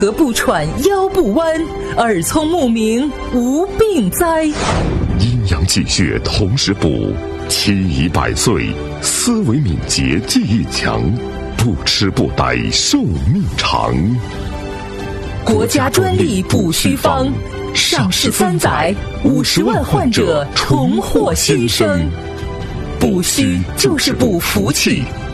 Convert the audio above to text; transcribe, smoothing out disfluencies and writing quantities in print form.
额不喘，腰不弯，耳聪目明，无病灾。 阴阳气血同时补，期已100岁，思维敏捷，记忆强，不吃不呆，寿命长。 国家专利补虚方，上市3载，50万患者重获新生。补虚就是补福气，